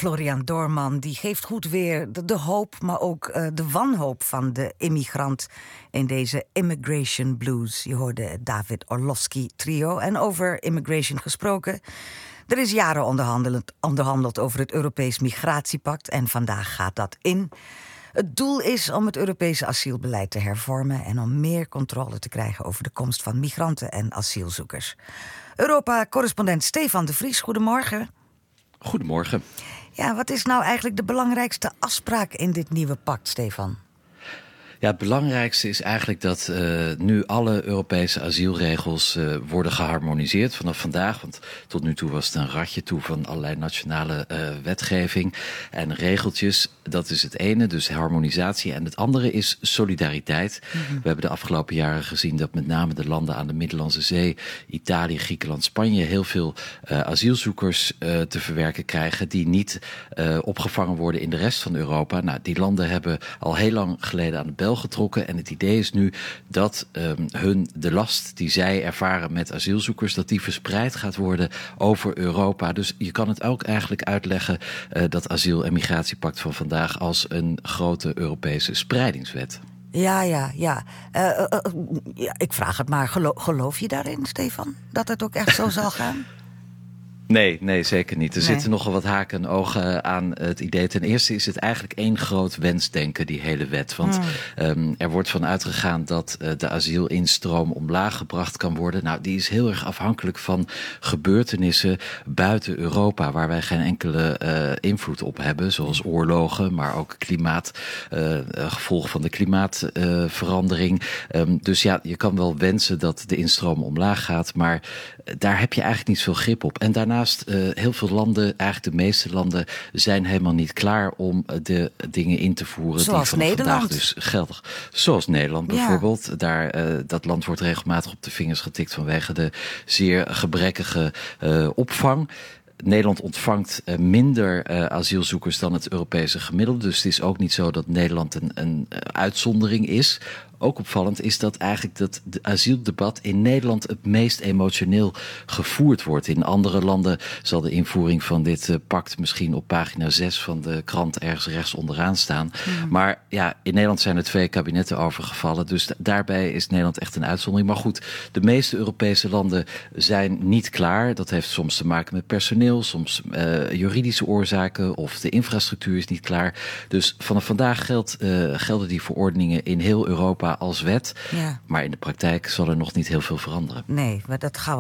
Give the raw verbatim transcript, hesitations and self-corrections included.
Florian Doorman die geeft goed weer de, de hoop, maar ook uh, de wanhoop van de immigrant in deze Immigration Blues. Je hoorde het David Orlowski trio. En over immigration gesproken, er is jaren onderhandeld, onderhandeld over het Europees Migratiepact en vandaag gaat dat in. Het doel is om het Europese asielbeleid te hervormen en om meer controle te krijgen over de komst van migranten en asielzoekers. Europa-correspondent Stefan de Vries, goedemorgen. Goedemorgen. Ja, wat is nou eigenlijk de belangrijkste afspraak in dit nieuwe pact, Stefan? Ja, het belangrijkste is eigenlijk dat uh, nu alle Europese asielregels uh, worden geharmoniseerd vanaf vandaag. Want tot nu toe was het een ratje toe van allerlei nationale uh, wetgeving en regeltjes. Dat is het ene, dus harmonisatie. En het andere is solidariteit. Mm-hmm. We hebben de afgelopen jaren gezien dat met name de landen aan de Middellandse Zee, Italië, Griekenland, Spanje, heel veel uh, asielzoekers uh, te verwerken krijgen die niet uh, opgevangen worden in de rest van Europa. Nou, die landen hebben al heel lang geleden aan de bel getrokken. En het idee is nu dat um, hun de last die zij ervaren met asielzoekers, dat die verspreid gaat worden over Europa. Dus je kan het ook eigenlijk uitleggen, uh, dat asiel- en migratiepact van vandaag als een grote Europese spreidingswet. Ja, ja, ja. Uh, uh, uh, ja ik vraag het maar. Gelo- geloof je daarin, Stefan? Dat het ook echt zo zal gaan? Nee, nee, zeker niet. Er nee. zitten nogal wat haken en ogen aan het idee. Ten eerste is het eigenlijk één groot wensdenken, die hele wet. Want mm. um, er wordt van uitgegaan dat uh, de asielinstroom omlaag gebracht kan worden. Nou, die is heel erg afhankelijk van gebeurtenissen buiten Europa, waar wij geen enkele uh, invloed op hebben. Zoals oorlogen, maar ook klimaat, uh, gevolgen van de klimaatverandering. Uh, um, dus ja, je kan wel wensen dat de instroom omlaag gaat, maar daar heb je eigenlijk niet veel grip op. En daarnaast, uh, heel veel landen, eigenlijk de meeste landen, zijn helemaal niet klaar om de dingen in te voeren. Zoals die van Nederland. Vandaag dus geldig. Zoals Nederland bijvoorbeeld. Ja. Daar, uh, dat land wordt regelmatig op de vingers getikt vanwege de zeer gebrekkige uh, opvang. Nederland ontvangt uh, minder uh, asielzoekers dan het Europese gemiddelde. Dus het is ook niet zo dat Nederland een, een uh, uitzondering is. Ook opvallend is dat eigenlijk dat de asieldebat in Nederland het meest emotioneel gevoerd wordt. In andere landen zal de invoering van dit uh, pact misschien op pagina zes van de krant ergens rechts onderaan staan. Mm. Maar ja, in Nederland zijn er twee kabinetten overgevallen. Dus d- daarbij is Nederland echt een uitzondering. Maar goed, de meeste Europese landen zijn niet klaar. Dat heeft soms te maken met personeel, soms uh, juridische oorzaken of de infrastructuur is niet klaar. Dus vanaf vandaag geldt, uh, gelden die verordeningen in heel Europa als wet. Ja. Maar in de praktijk zal er nog niet heel veel veranderen. Nee, maar dat gaan we